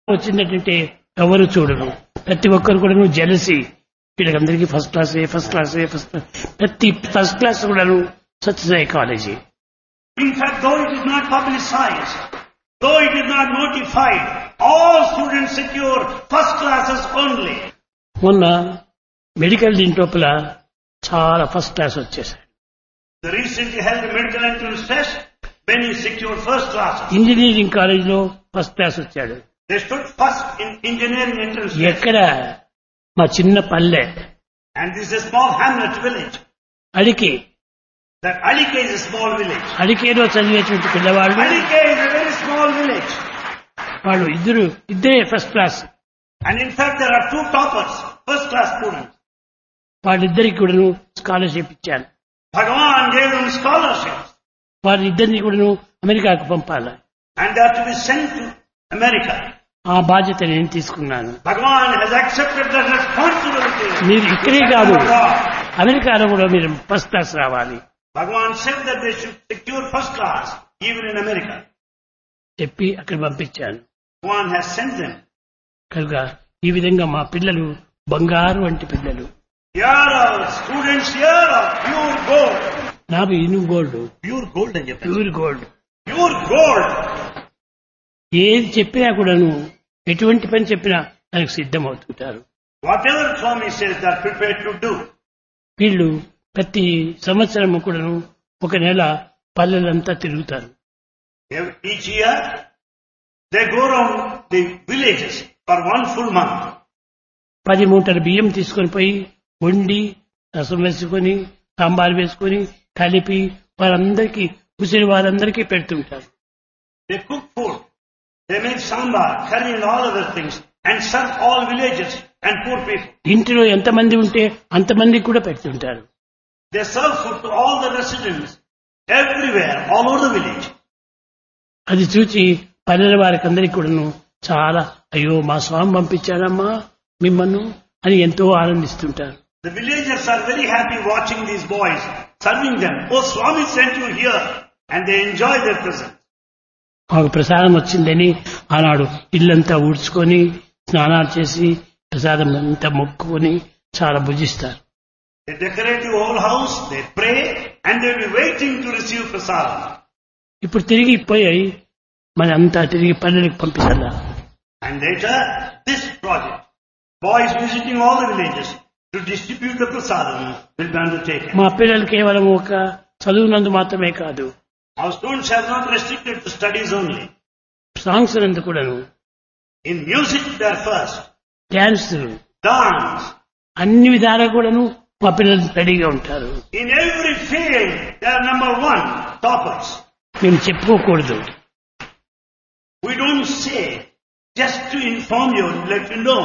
వచ్చిందంటే ఎవరు చూడరు. ప్రతి ఒక్కరు కూడా జెలసీ. వీళ్ళకందరికీ ఫస్ట్ క్లాస్ ప్రతి ఫస్ట్ క్లాస్ కూడా Sathya Sai college. In fact, though it is not publicized, though it is not notified, all students secure first classes only. మొన్న మెడికల్ దీంట్లోపల చాలా ఫస్ట్ క్లాస్ వచ్చేసాయి. The recently held medical entrance test, many secured first classes. Engineering కాలేజీలో first class వచ్చాడు. They stood first in engineering entrance test. ఎక్కడ మా చిన్న పల్లె And this is a small hamlet village. అడికి. That Alike is a small village. అడికేలో చదివేటువంటి పిల్లవాళ్ళు Alike is a very small village. వాళ్ళు ఇద్దరే first class. And in fact, there are two toppers, first class students. వాళ్ళిద్దరికి కూడా scholarship ఇచ్చాను. Bhagavan gave them scholarships. వారిద్దరిని కూడా అమెరికాకు పంపాలి. And they are to be sent to America. ఆ బాధ్యత నేను తీసుకున్నాను. Bhagavan has accepted that responsibility. మీరు ఇక్కడే కాదు, అమెరికాలో కూడా మీరు ఫస్ట్ క్లాస్ రావాలి. Bhagavan said that they should secure first class even in America. చెప్పి అక్కడ పంపించాను. Bhagavan has sent them. కనుక ఈ విధంగా మా పిల్లలు బంగారు వంటి పిల్లలు. Here are students here are pure gold. నాకు ఇనుము గోల్డ్. Pure gold అని చెప్పారు. Pure gold. Pure gold. ఏది చెప్పినా కూడాను, ఎటువంటి పని చెప్పినా దానికి సిద్ధమవుతుంటారు. Whatever Swami says, they are prepared to do. వీళ్ళు ప్రతి సంవత్సరం కూడాను ఒక నెల పల్లెలంతా తిరుగుతారు. Each year, they go around the villages for one full month. 10 మూటల బియ్యం తీసుకొని పోయి వండి రసం వేసుకొని సాంబార్ వేసుకొని కలిపి వారందరికీ ముసలి వారందరికీ పెడుతుంటారు. They cook food. They make sambar, curry and all other things and serve all villages and poor people. ఇంటిలో ఎంతమంది ఉంటే అంతమందికి కూడా పెడుతుంటారు. They serve food to all the residents everywhere, all over the village. అది చూచి పల్లెల వారికి అందరికీ కూడాను చాలా అయ్యో మా స్వామి పంపించాడమ్మా మిమ్మల్ని అని ఎంతో ఆనందిస్తుంటారు. The villagers are very happy watching these boys, serving them. Oh, Swami sent you here, and they enjoy their presence. మాకు ప్రసాదం వచ్చిందని ఆనాడు ఇల్లంతా ఊడ్చుకొని స్నానాలు చేసి ప్రసాదం అంతా మొక్కుకొని చాలా భుజిస్తారు. They decorate the whole house, they pray, and they will be waiting to receive prasadam. ఇప్పుడు తిరిగి పోయి మన అంతా తిరిగి పల్లెలకు పంపిస్తారా. And later, this project, boys visiting all the villages to distribute the prasadam, will be undertaken. మా పిల్లలు కేవలం ఒక చదువునందు మాత్రమే కాదు, Our students are not restricted to studies only. Songs నందు కూడాను, In music, they are first. Dance, Dance. అన్ని విధాలా కూడాను మా పిల్లలు రెడీగా ఉంటారు. In every field, they are number one, toppers. మేము చెప్పుకోకూడదు. We don't say just to inform you, let you know.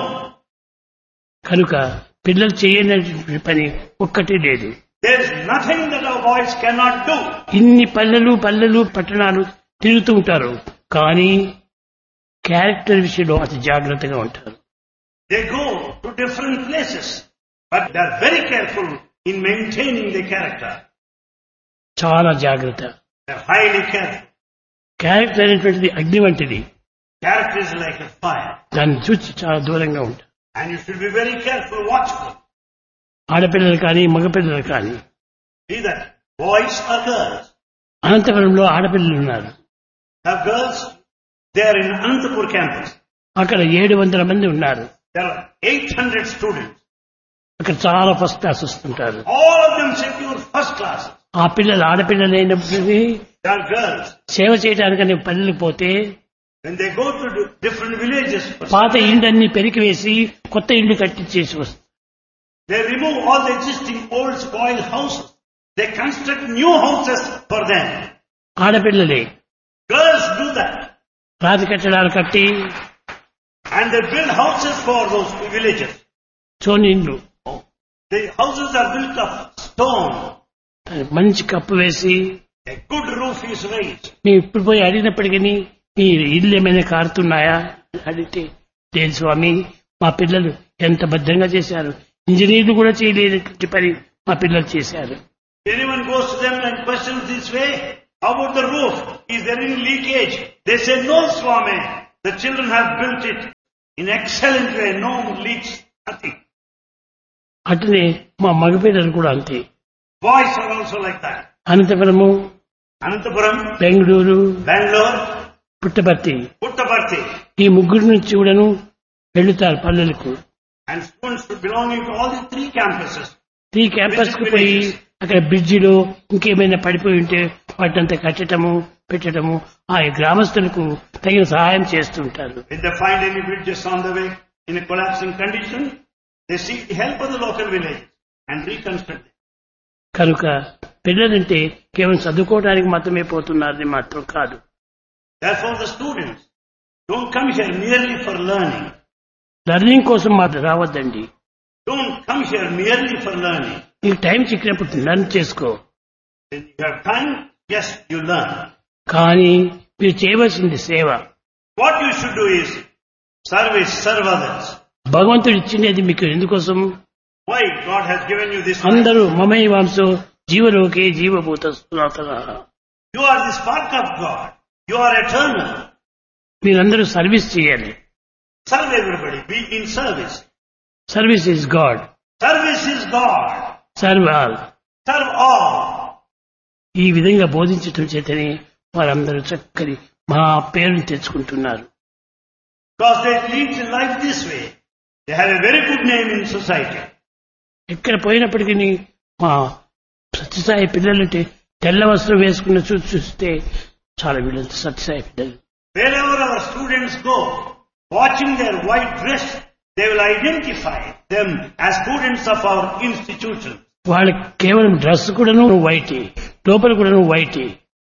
కనుక పిల్లలు చేయనటువంటి పని ఒక్కటే లేదు. There is nothing that our boys cannot do. ఇన్ని పల్లెలు పట్టణాలు తిరుగుతూ ఉంటారు, కానీ క్యారెక్టర్ విషయంలో అతి జాగ్రత్తగా ఉంటారు. They go to different places, but they are very careful in maintaining their character. చాలా జాగ్రత్త. They are highly careful. Character అనేటువంటిది అగ్ని వంటిది. Character is like a fire. దాన్ని చూసి చాలా దూరంగా ఉంటారు. And you should be very careful, watchful. ఆడపిల్లలు కానీ మగపిల్లలు కానీ. Either boys or girls. అనంతపురంలో ఆడపిల్లలు ఉన్నారు. The girls, they are in Anantapur campus. అక్కడ 700 మంది ఉన్నారు. There are 800 students. అక్కడ చాలా ఫస్ట్ క్లాస్ వస్తుంటారు. All of them secure first class. ఆ పిల్లలు ఆడపిల్లలు అయినప్పటికీ They are girls. సేవ చేయడానికని పల్లెలకు పోతే When they go to different villages, పాత ఇండ్లన్నీ పెరికివేసి కొత్త ఇండ్లు కట్టించేసి వస్తారు. they remove all the existing old spoiled houses. They construct new houses for them. ఆడపిల్లలే Girls do that. రాతి కట్టడాలు కట్టి And they build houses for those villages. చోని ఇండ్లు The houses are built of stone. మంచి కప్పు వేసి A good roof is raised. మేము ఇప్పుడు పోయి అడిగినప్పటికీ మీ ఇల్లు ఏమైనా కారుతున్నాయా అడిగితే లేదు స్వామి, మా పిల్లలు ఎంత భద్రంగా చేశారు, ఇంజనీర్లు కూడా చేయలేనటువంటి పని మా పిల్లలు చేశారు. Anyone goes to them and questions this way, how about the roof? Is there any leakage? They say, no, Swami, the children have built it in excellent way, no leaks, nothing. అట్లనే మా మగపిల్లలు కూడా అంతే. Boys are also like that. Anantapuramu, Anantapuram, Bengaluru, Bangalore, Puttaparthi Puttaparthi, ఈ ముగ్గురు నుంచి కూడాను వెళ్తారు పల్లెలకు. and students belonging to all the three campuses. ఈ క్యాంపస్ కు పోయి అక్కడ బ్రిడ్జిలో ఇంకేమైనా పడిపోయి ఉంటే వాటినంతా కట్టడము పెట్టడము ఆ గ్రామస్తులకు తగిన సహాయం చేస్తుంటారు. If they find any bridges on the way in a collapsing condition, they seek the help of the local village and reconstruct them. కనుక పిల్లలంటే కేవలం చదువుకోవడానికి మాత్రమే పోతున్నారని మాత్రం కాదు. Therefore, the students don't come here merely for learning. Learning కోసం మాత్రం రావద్దండి. Don't come here merely for learning. నీకు టైం చిక్కినప్పుడు లర్న్ చేసుకో. When you have time, yes, you learn. కానీ మీరు చేయవలసింది సేవ. What you should do is service, serve others. భగవంతుడు ఇచ్చినది మీకు ఎందుకోసం? Why God has given you this life? అందరూ మమైవాంసో జీవలోకే జీవభూత సనాతనః. You are the spark of God. You are eternal. మీరందరూ సర్వీస్ చేయాలి. Serve everybody. Be in service. Service is God. Service is God. Serve all. Serve all. ఈ విధంగా బోధించటం చేతనే వారందరూ చక్కని మా పేరును తెచ్చుకుంటున్నారు. Because they lead a life this way. They have a very good name in society. ఎక్కడ పోయినప్పటికీ మా సత్యసాయి పిల్లలంటే తెల్ల వస్త్రం వేసుకున్న చూస్తే చాలా వీళ్ళంతా సత్యసాయి పిల్లలు. Wherever our students go, watching their white dress, they will identify them as students of our institution. వాళ్ళకి కేవలం డ్రెస్ కూడాను వైట్, లోపల కూడాను white.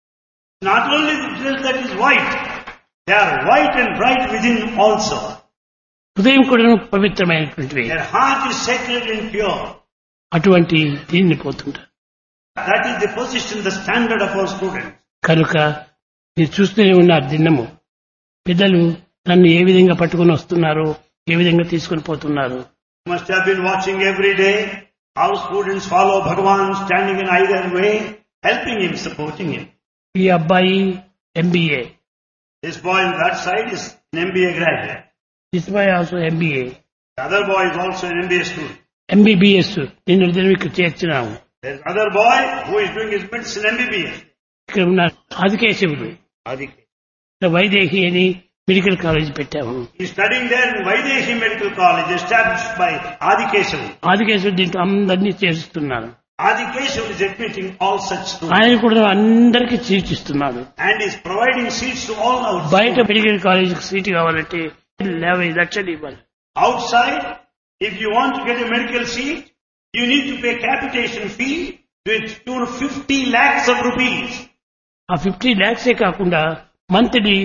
Not only the dress that is white, they are white and bright within also. హృదయం కూడాను పవిత్రమైనటువంటివి. Their heart is sacred and pure. అటువంటి దీన్ని పోతుంటారు. That is the position, the standard of our students. కనుక మీరు చూస్తూనే ఉన్నారు దిన్నము పిల్లలు నన్ను ఏ విధంగా పట్టుకుని వస్తున్నారో, ఏ విధంగా తీసుకుని పోతున్నారు. You must have been watching every day how students follow Bhagavan standing in either way, helping him, supporting him. ఈ అబ్బాయి MBA, This boy on that side is an MBA graduate. This boy also MBA, The other boy is also an MBA student. MBBS నిన్న దినం ఇక్కడ చేర్చినాము. There is another boy who is doing his medicine MBBS. ఇక్కడ ఉన్న ఆదికేశవుడు Adike. Vaidehi అని medical college పెట్టాము. He is studying there in Vaidehi Medical College, established by Adikesavu. ఆదికేశవుడు దీంట్లో అందరినీ చేరుస్తున్నాను. Adikesavu is admitting all such students. ఆయన కూడా అందరికీ సీట్ ఇస్తున్నాడు. And is providing seats to all our బయట students. మెడికల్ కాలేజీకి సీటు కావాలంటే 50 లక్షలు ఇవ్వాలి. Outside, if you want to get a medical seat, you need to pay capitation fee to the tune of 50 lakhs of rupees. ఆ 50 lakhs కాకుండా monthly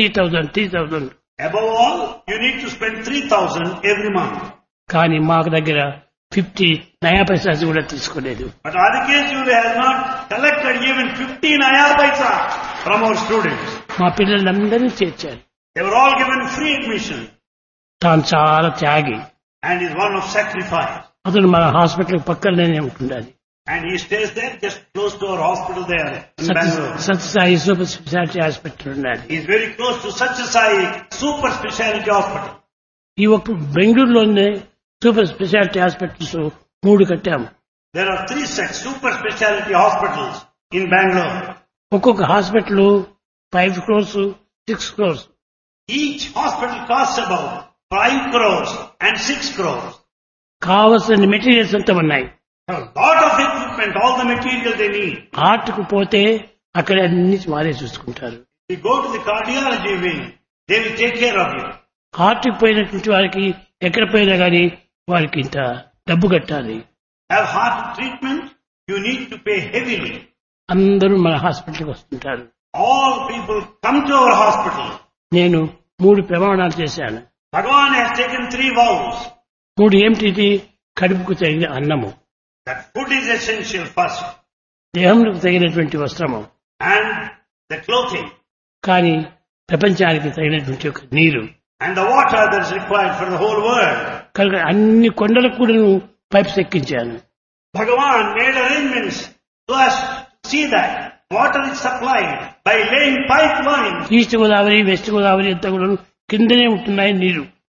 3,000. Above all, you need to spend 3,000 every month. కానీ మాకు దగ్గర 50 నయా పైసాస్ కూడా తీసుకోలేదు. But Adikesavu has not collected even 50 naya paisa from our students. మా పిల్లలందరినీ చేర్చారు. They were all given free admission. తాను చాలా త్యాగి. And is one of sacrifice. అతను మన హాస్పిటల్ పక్కనే ఉంటుండాలి. And he stays there just close to our hospital there in Bangalore. Sathya Sai super speciality hospital ఉండాలి. He is very close to Satyasai Super Speciality Hospital. ఈ ఒక్క బెంగళూరులోనే super speciality hospitals 3 కట్టాము. There are 3 such super speciality hospitals in Bangalore. ఒక్కొక్క hospital 5 crores, 6 crores. Each hospital costs about 5 crores and 6 crores. కావలసిన materials అంతా ఉన్నాయి. A lot of equipment, all the material they need. హార్ట్కు పోతే అక్కడ అన్ని వారే చూసుకుంటారు. You go to the cardiology wing, they will take care of you. హార్ట్కి పోయినటువంటి వారికి ఎక్కడ పోయినా కానీ వారికి ఇంత డబ్బు కట్టాలి. Have heart treatment, you need to pay heavily. అందరూ మన హాస్పిటల్కి వస్తుంటారు. All people come to our hospital. నేను 3 ప్రమాణాలు చేశాను. Bhagavan has taken 3 vows. 3 ఏమిటి? కడుపుకు తగిన అన్నము, That food is essential first. దేహంలోకి తగినటువంటి వస్త్రము, And the clothing. కానీ ప్రపంచానికి తగినటువంటి ఒక నీరు, And the water that is required for the whole world. కనుక అన్ని కొండలకు కూడా pipes ఎక్కించాను. Bhagavan made arrangements to us to see that water is supplied by laying pipelines. East Godavari, west Godavari అంతా కూడా కిందనే ఉంటున్నాయి నీరు.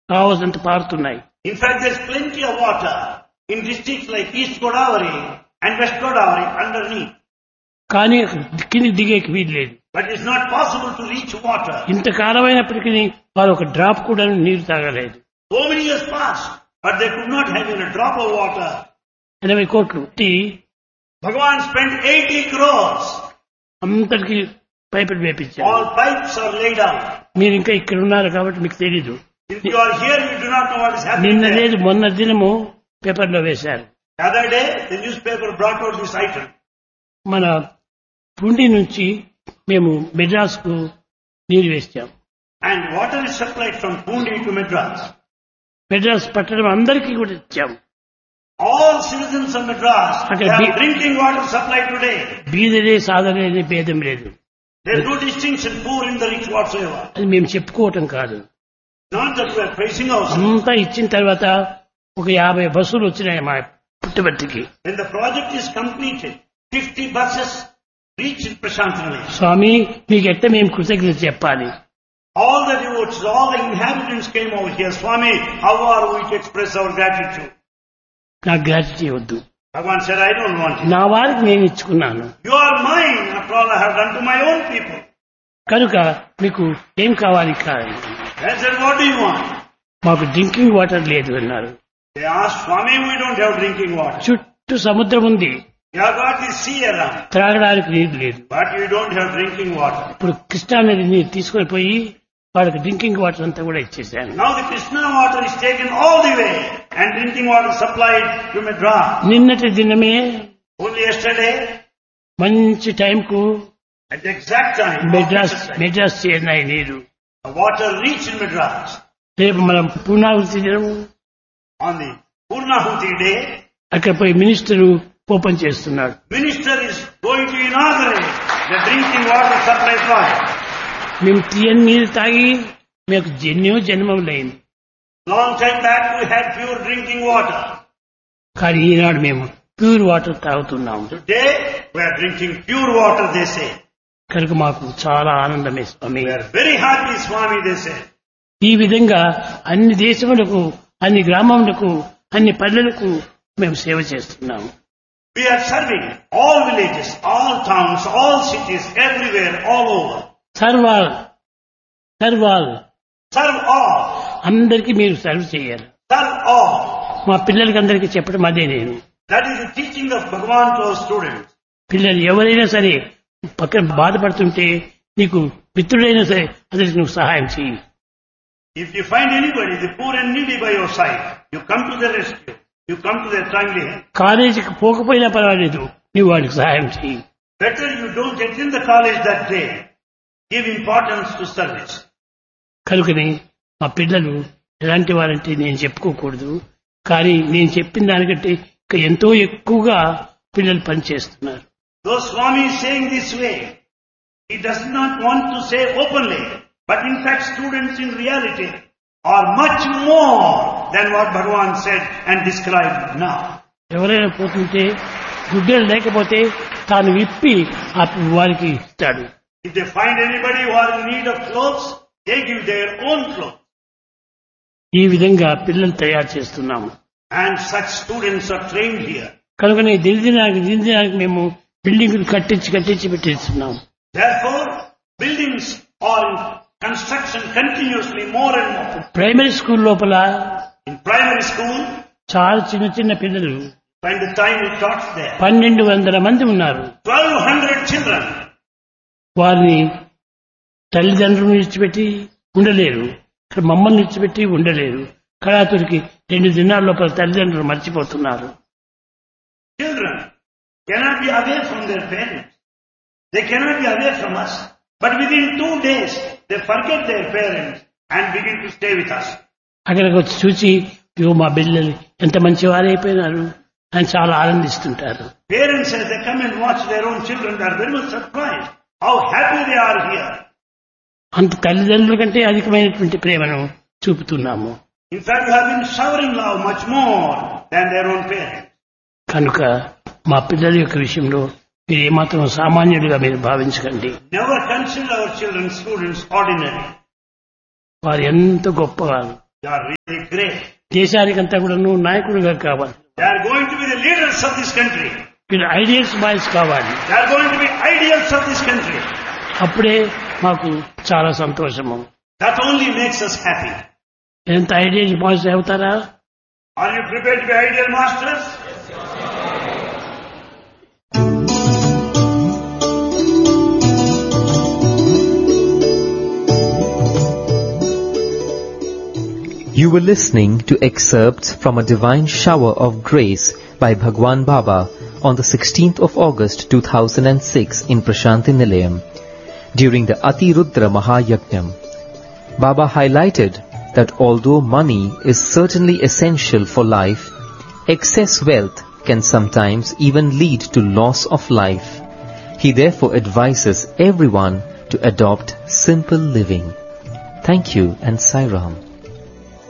కావలసినంత పారుతున్నాయి. In fact, there's plenty of water in districts like East Godavari and West Godavari underneath. కానీ కింది దిగేకి వీల్లేదు. But it's not possible to reach water. ఇంత కాలమైనప్పటికీ వారు ఒక డ్రాప్ కూడా నీరు తాగలేదు. So many years passed, but they could not have even a drop of water. 80 కోట్లు Bhagavan spent 80 crores. అందరికి పైపులు వేపించారు. All pipes are laid out. మీరు ఇంకా ఇక్కడ ఉన్నారు కాబట్టి మీకు తెలీదు. If you are here, you do not know what is happening నిన్న there. లేదు మొన్న దినము పేపర్లో వేశారు. The other day, the newspaper brought out this item. మన పుండి నుంచి మేము మెడ్రాస్ కు నీరు వేస్తాం. And water is supplied from Pundi to Madras. Madras పట్టణం అందరికీ కూడా ఇచ్చాం. All citizens of Madras Okay, have drinking water supply today. బీదలే సాధనే అనే భేదం లేదు. There is no distinction, poor in the rich whatsoever. అది మేము చెప్పుకోవటం కాదు. Not that we are praising ourselves. అంతా ఇచ్చిన తర్వాత ఒక 50 బస్సులు వచ్చినాయి మా పుట్టబర్తికి. When the project is completed, 50 buses reached Prashanthanale. స్వామి మీకు ఎట్ట మేము కృతజ్ఞత చెప్పాలి. All the devotees, all the inhabitants came over here. Swami, how are we to express our gratitude? నాకు గ్రాట్యుటీ వద్దు. Bhagavan said, I don't want it. నా వారికి నేను ఇచ్చుకున్నాను. You are mine. After all, I have done to my own people. కనుక మీకు ఏం కావాలి కాదు. I said, what do you want? మాకు డ్రింకింగ్ వాటర్ లేదు అన్నారు. They asked, Swami, we don't have drinking water. చుట్టూ సముద్రం ఉంది, You have got the sea around, త్రాగడానికి నీరు లేదు. but you don't have drinking water. ఇప్పుడు కృష్ణా నది నీరు తీసుకొని పోయి వాళ్ళకి డ్రింకింగ్ వాటర్ అంతా కూడా ఇచ్చేసాను. Now the Krishna water is taken all the way and drinking water supplied to Madras. నిన్నటి దినమే Only yesterday, మంచి టైంకు at the exact time, Madras చేరినాయి నీరు. the water reached Madras. రేపు మనం పూర్ణాహుతి దినము On the Purnahuti day, అక్కడ పోయి మినిస్టరు ఓపెన్ చేస్తున్నాడు. Minister is going to inaugurate the drinking water supply project. మేము తీయని నీరు తాగి మీకు జన్మం లేదు. Long time back we had pure drinking water. కానీ ఈనాడు మేము pure water తాగుతున్నాము. Today we are drinking pure water, they say. కనుక మాకు చాలా ఆనందమే స్వామి. We are very happy, Swami, they say. ఈ విధంగా అన్ని దేశములకు, అన్ని గ్రామములకు, అన్ని పల్లెలకు మేము సేవ చేస్తున్నాము. We are serving all villages, all towns, all cities, everywhere, all over. Serve all Serve all. అందరికీ మీరు సర్వ్ చేయాలి. Serve all. మా పిల్లలకి అందరికీ చెప్పడం అదే నేను. That is the teaching of Bhagavan to our students. పిల్లలు ఎవరైనా సరే పక్కన బాధపడుతుంటే నీకు మిత్రుడైనా సరే అతనికి నువ్వు సహాయం చేయి. If you find anybody, the poor and needy by your side, you come to their rescue. You come to their timely help. కాలేజీకి పోకపోయినా పర్వాలేదు, నువ్వు వాడికి సహాయం చేయి. Better you don't attend the college that day. Give importance to service. కనుకని మా పిల్లలు ఎలాంటి వారంటే నేను చెప్పుకోకూడదు, కానీ నేను చెప్పిన దానికంటే ఇంకా ఎంతో ఎక్కువగా పిల్లలు పనిచేస్తున్నారు. Though Swami is saying this way, he does not want to say openly, but in fact students in reality are much more than what Bhagavan said and described now. ఎవరైనా పోతుంటే గుడ్డలు లేకపోతే తాను విప్పి వారికి ఇస్తాడు. If they find anybody who are in need of clothes, they give their own clothes. ఈ విధంగా పిల్లలు తయారు చేస్తున్నాము. And such students are trained here. కనుకనే దినదినానికి మేము బిల్డింగ్లు కట్టించి పెట్టిస్తున్నాము. Therefore, buildings are in construction continuously more and more. Primary school లోపల In primary school, చాలా చిన్న పిల్లలు find the time we taught there. 1200 మంది ఉన్నారు. 1200 children. వారిని తల్లిదండ్రులను విడిచిపెట్టి ఉండలేరు, ఇక్కడ మమ్మల్ని విడిచిపెట్టి ఉండలేరు. కళాతురికి 2 దినాల లోపల తల్లిదండ్రులు మర్చిపోతున్నారు. Children cannot be away from their parents. They cannot be away from us. But within 2 days, they forget their parents and begin to stay with us. అక్కడికి వచ్చి చూసి మా బిడ్డలు ఎంత మంచి వారైపోయినారు అని చాలా ఆనందిస్తుంటారు. Parents, as they come and watch their own children, they are very much surprised how happy they are here. అంత తల్లిదండ్రుల కంటే అధికమైనటువంటి ప్రేమను చూపుతున్నాము. In fact, we have been showering love much more than their own parents. కనుక మా పిల్లల యొక్క విషయంలో మీరు ఏమాత్రం సామాన్యుడిగా మీరు భావించకండి. Never consider our children, students, ordinary. వారు ఎంత గొప్పవారు. You are really great. దేశానికంతా కూడా నువ్వు నాయకుడిగా కావాలి. They are going to be the leaders of this country. మీరు ఐడియల్స్ బాయ్స్ కావాలి. They are going to be ideals of this country. అప్పుడే మాకు చాలా సంతోషము. That only makes us happy. ఎంత ఐడియల్స్ బాయ్స్ అవుతారా? Are you prepared to be ideal masters? You were listening to excerpts from a divine shower of grace by Bhagwan Baba on the 16th of August 2006 in Prashanti Nilayam during the Atirudra Mahayajnam. Baba highlighted that although money is certainly essential for life, excess wealth can sometimes even lead to loss of life. He therefore advises everyone to adopt simple living. Thank you and Sai Ram.